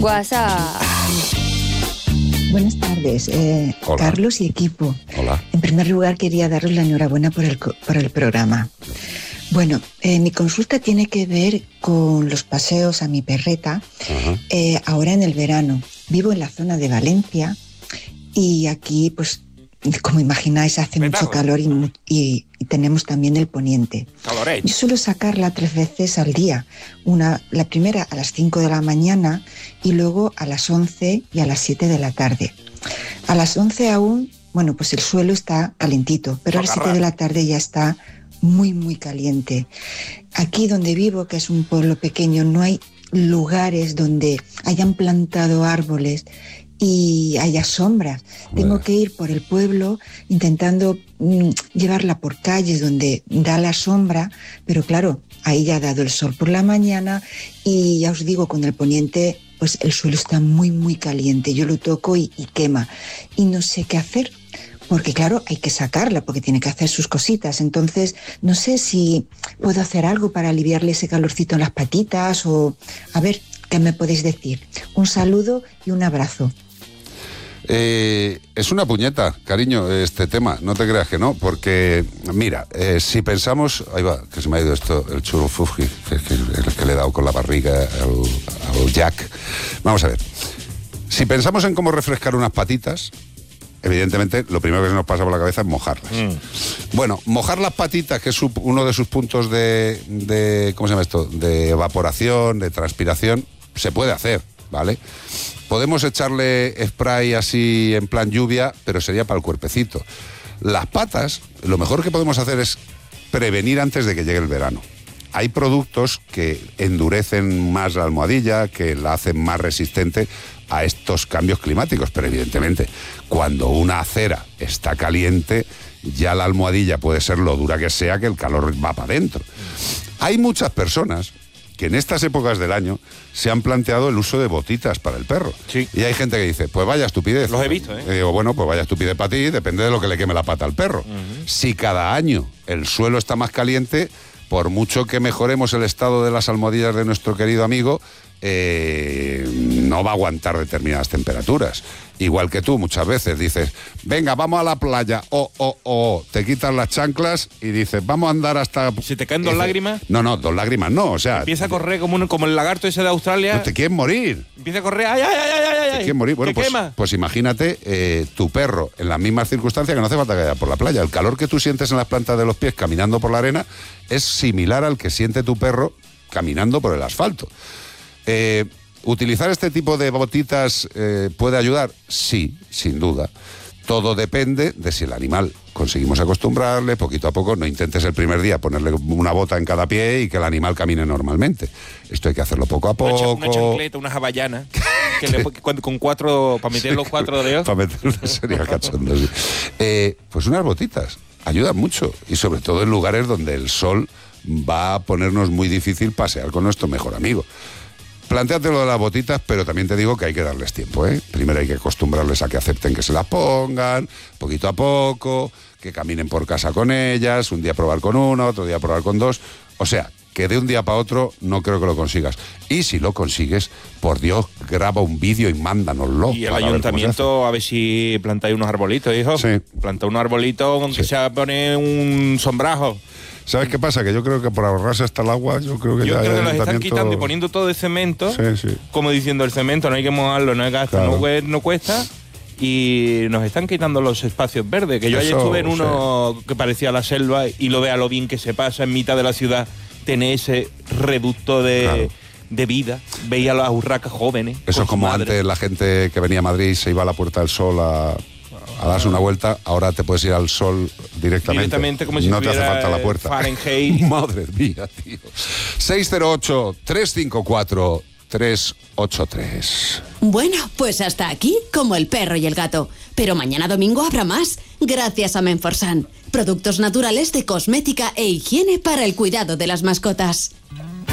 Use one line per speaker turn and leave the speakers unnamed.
WhatsApp.
Buenas tardes, Carlos y equipo.
Hola.
En primer lugar, quería daros la enhorabuena por el programa. Bueno, mi consulta tiene que ver con los paseos a mi perreta. Ahora en el verano. Vivo en la zona de Valencia y aquí, pues, como imagináis, hace mucho calor y tenemos también el poniente.
Caloré.
Yo suelo sacarla 3 veces al día. La primera a las 5 de la mañana y luego a las 11 y a las 7 de la tarde. A las 11 aún, bueno, pues el suelo está calentito, pero a las 7 de la tarde ya está muy, muy caliente. Aquí donde vivo, que es un pueblo pequeño, no hay lugares donde hayan plantado árboles y haya sombras. Tengo que ir por el pueblo intentando llevarla por calles donde da la sombra, pero claro, ahí ya ha dado el sol por la mañana y ya os digo, con el poniente, pues el suelo está muy, muy caliente. Yo lo toco y quema. Y no sé qué hacer, porque claro, hay que sacarla porque tiene que hacer sus cositas. Entonces, no sé si puedo hacer algo para aliviarle ese calorcito en las patitas o... A ver, ¿qué me podéis decir? Un saludo y un abrazo.
Es una puñeta, cariño, este tema, no te creas que no, porque, mira, si pensamos, ahí va, que se me ha ido esto, el churro Fuji, que le he dado con la barriga al Jack. Vamos a ver, si pensamos en cómo refrescar unas patitas, evidentemente lo primero que se nos pasa por la cabeza es mojarlas. Bueno, mojar las patitas, que es uno de sus puntos de ¿cómo se llama esto?, de evaporación, de transpiración, se puede hacer, ¿vale? Podemos echarle spray así en plan lluvia, pero sería para el cuerpecito. Las patas, lo mejor que podemos hacer es prevenir antes de que llegue el verano. Hay productos que endurecen más la almohadilla, que la hacen más resistente a estos cambios climáticos, pero evidentemente cuando una acera está caliente, ya la almohadilla puede ser lo dura que sea, que el calor va para adentro. Hay muchas personas que en estas épocas del año se han planteado el uso de botitas para el perro.
Sí.
Y hay gente que dice, pues vaya estupidez.
Los he visto, ¿eh?
Y digo, bueno, pues vaya estupidez para ti, depende de lo que le queme la pata al perro. Si cada año el suelo está más caliente, por mucho que mejoremos el estado de las almohadillas de nuestro querido amigo, no va a aguantar determinadas temperaturas. Igual que tú muchas veces dices, venga, vamos a la playa, te quitas las chanclas y dices, vamos a andar hasta...
¿Si te caen 2 lágrimas?
No, 2 lágrimas no, o sea...
Empieza a correr como el lagarto ese de Australia.
No, te quieres morir.
Empieza a correr, ¡ay!
Te quieres morir. Bueno, pues imagínate tu perro en las mismas circunstancias, que no hace falta que vaya por la playa. El calor que tú sientes en las plantas de los pies caminando por la arena es similar al que siente tu perro caminando por el asfalto. ¿Utilizar este tipo de botitas puede ayudar? Sí, sin duda. Todo depende de si el animal conseguimos acostumbrarle poquito a poco. No intentes el primer día ponerle una bota en cada pie y que el animal camine normalmente. Esto hay que hacerlo poco a poco.
Una chancleta, una hawaiana, con 4, para meter los 4 dedos.
Para meterlo sería cachondo, sí. Pues unas botitas ayudan mucho, y sobre todo en lugares donde el sol va a ponernos muy difícil pasear con nuestro mejor amigo. Plantéate lo de las botitas, pero también te digo que hay que darles tiempo, ¿eh? Primero hay que acostumbrarles a que acepten que se las pongan, poquito a poco, que caminen por casa con ellas, un día probar con uno, otro día probar con 2. O sea, que de un día para otro no creo que lo consigas. Y si lo consigues, por Dios, graba un vídeo y mándanoslo.
Y el ayuntamiento, a ver si plantáis unos arbolitos, hijo.
Sí.
Planta un arbolito, aunque sea poner un sombrajo.
¿Sabes qué pasa? Que yo creo que por ahorrarse hasta el agua, yo creo que
los están quitando y poniendo todo de cemento, como diciendo, el cemento no hay que mojarlo, no hay gasto, claro. no cuesta, y nos están quitando los espacios verdes, que yo ayer estuve en uno que parecía la selva, y lo vea lo bien que se pasa en mitad de la ciudad, tener ese reducto de vida, veía a las urracas jóvenes.
Eso es como antes la gente que venía a Madrid se iba a la Puerta del Sol a darse una vuelta, ahora te puedes ir al sol directamente
como si
no te hace falta la puerta.
Fahrenheit.
Madre mía, tío. 608-354-383.
Bueno, pues hasta aquí, como el perro y el gato. Pero mañana domingo habrá más, gracias a Menforsan. Productos naturales de cosmética e higiene para el cuidado de las mascotas.